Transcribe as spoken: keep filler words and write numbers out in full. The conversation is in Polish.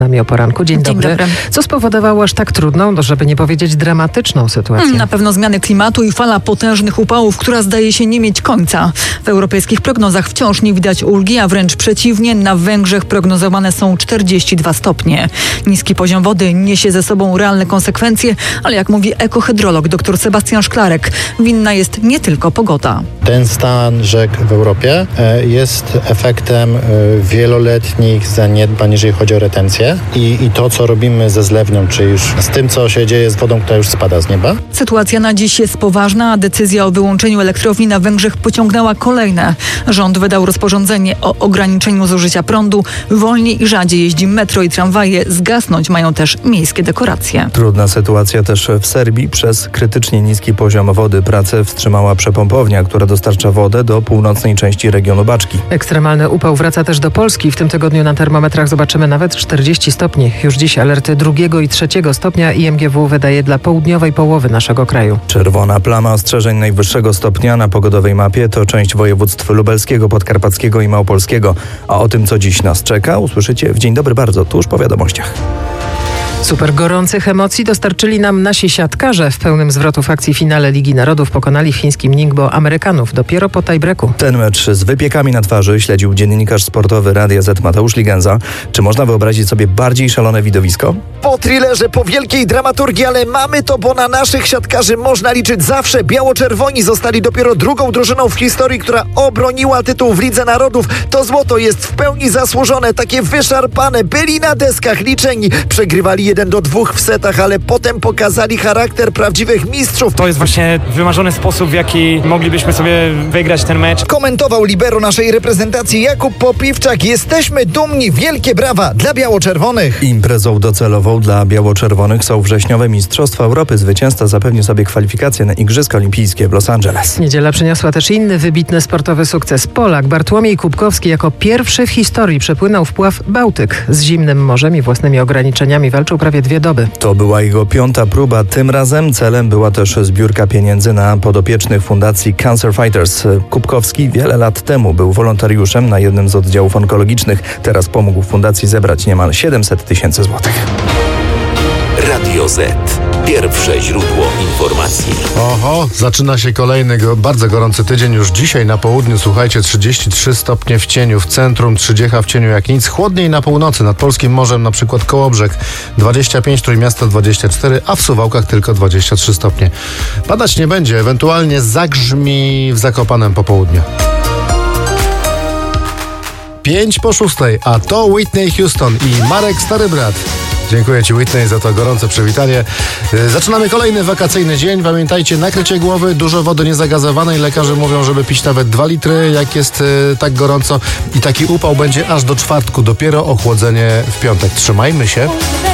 nami o poranku. Dzień, Dzień dobry. dobry. Co spowodowało aż tak trudną, no żeby nie powiedzieć dramatyczną sytuację? Na pewno zmiany klimatu i fala potężnych upałów, która zdaje się nie mieć końca. W europejskich prognozach wciąż nie widać ulgi, a wręcz przeciwnie, na Węgrzech prognozowane są czterdzieści dwa stopnie. Niski poziom wody niesie ze sobą realne konsekwencje, ale jak mówi ekohydrolog dr Sebastian Szklarek, winna jest nie tylko pogoda. Ten stan rzek w Europie jest efektem wieloletnich zaniedbań, jeżeli chodzi o retencję i, i to, co robimy ze zlewnią, czy już z tym, co się dzieje z wodą, która już spada z nieba. Sytuacja na dziś jest poważna, a decyzja o wyłączeniu elektrowni na Węgrzech pociągnęła kolejne. Rząd wydał rozporządzenie o ograniczeniu zużycia prądu, wolniej i rzadziej jeździ metro i tramwaje, zgasnąć mają też miejskie dekoracje. Trudna sytuacja też w Serbii. Przez krytycznie niski poziom wody pracę wstrzymała przepompownia, która dostarcza wodę do północnej części regionu Baczki. Ekstremalny upał wraca też do Polski. W tym tygodniu na termometrach zobaczymy nawet czterdzieści stopni. Już dziś alerty drugiego i trzeciego stopnia I M G W wydaje dla południowej połowy naszego kraju. Czerwona plama ostrzeżeń najwyższego stopnia na pogodowej mapie to część województw lubelskiego, podkarpackiego i małopolskiego. A o tym, co dziś nas czeka, usłyszycie w Dzień Dobry Bardzo, tuż po wiadomościach. Super gorących emocji dostarczyli nam nasi siatkarze. W pełnym zwrotów akcji finale Ligi Narodów pokonali w chińskim Ningbo Amerykanów dopiero po tiebreaku. Ten mecz z wypiekami na twarzy śledził dziennikarz sportowy Radia Z Mateusz Ligenza. Czy można wyobrazić sobie bardziej szalone widowisko? Po thrillerze, po wielkiej dramaturgii, ale mamy to, bo na naszych siatkarzy można liczyć zawsze. Biało-czerwoni zostali dopiero drugą drużyną w historii, która obroniła tytuł w Lidze Narodów. To złoto jest w pełni zasłużone, takie wyszarpane. Byli na deskach liczeni, przegrywali jeden do dwóch w setach, ale potem pokazali charakter prawdziwych mistrzów. To jest właśnie wymarzony sposób, w jaki moglibyśmy sobie wygrać ten mecz. Komentował libero naszej reprezentacji Jakub Popiwczak. Jesteśmy dumni, wielkie brawa dla biało-czerwonych. Imprezą docelową dla biało-czerwonych są wrześniowe Mistrzostwa Europy. Zwycięzca zapewni sobie kwalifikacje na Igrzyska Olimpijskie w Los Angeles. Niedziela przyniosła też inny wybitny sportowy sukces. Polak Bartłomiej Kubkowski jako pierwszy w historii przepłynął wpław Bałtyk. Z zimnym morzem i własnymi ograniczeniami walczył prawie dwie doby. To była jego piąta próba. Tym razem celem była też zbiórka pieniędzy na podopiecznych fundacji Cancer Fighters. Kubkowski wiele lat temu był wolontariuszem na jednym z oddziałów onkologicznych. Teraz pomógł fundacji zebrać niemal siedemset tysięcy złotych. Radio Z. Pierwsze źródło informacji. Oho, zaczyna się kolejny go, bardzo gorący tydzień. Już dzisiaj na południu, słuchajcie, trzydzieści trzy stopnie w cieniu, w centrum trzydzieści w cieniu jak nic. Chłodniej na północy, nad Polskim Morzem, na przykład Kołobrzeg dwadzieścia pięć, Trójmiasto dwadzieścia cztery, a w Suwałkach tylko dwadzieścia trzy stopnie. Padać nie będzie, ewentualnie zagrzmi w Zakopanem po południu. Pięć po szóstej, a to Whitney Houston i Marek Stary Brat. Dziękuję Ci, Whitney, za to gorące przywitanie. Zaczynamy kolejny wakacyjny dzień. Pamiętajcie, nakrycie głowy, dużo wody niezagazowanej. Lekarze mówią, żeby pić nawet dwa litry, jak jest y, tak gorąco. I taki upał będzie aż do czwartku. Dopiero ochłodzenie w piątek. Trzymajmy się.